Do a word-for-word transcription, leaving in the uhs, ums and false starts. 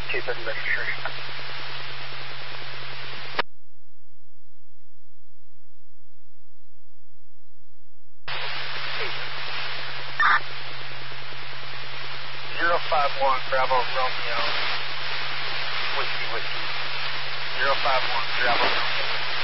two thirty registration. zero five one, Bravo Romeo, Whiskey Whiskey. zero five one, Bravo Romeo.